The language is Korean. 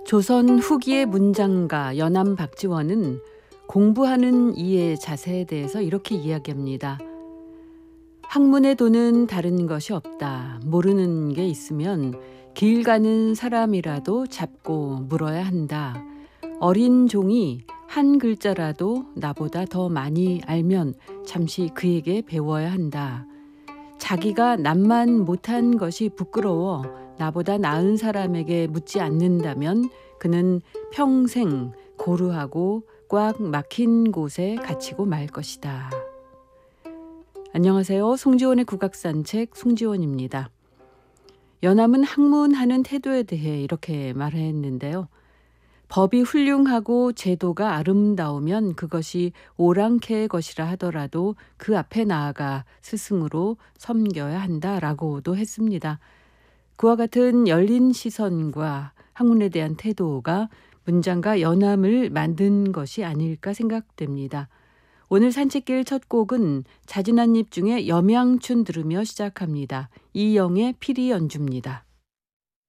조선 후기의 문장가 연암 박지원은 공부하는 이의 자세에 대해서 이렇게 이야기합니다. 학문의 도는 다른 것이 없다. 모르는 게 있으면 길 가는 사람이라도 잡고 물어야 한다. 어린 종이 한 글자라도 나보다 더 많이 알면 잠시 그에게 배워야 한다. 자기가 남만 못한 것이 부끄러워 나보다 나은 사람에게 묻지 않는다면 그는 평생 고루하고 꽉 막힌 곳에 갇히고 말 것이다. 안녕하세요. 송지원의 국악산책 송지원입니다. 연암은 학문하는 태도에 대해 이렇게 말했는데요. 법이 훌륭하고 제도가 아름다우면 그것이 오랑캐의 것이라 하더라도 그 앞에 나아가 스승으로 섬겨야 한다라고도 했습니다. 그와 같은 열린 시선과 학문에 대한 태도가 문장가 연암을 만든 것이 아닐까 생각됩니다. 오늘 산책길 첫 곡은 자진한입 중에 염양춘 들으며 시작합니다. 이영의 피리 연주입니다.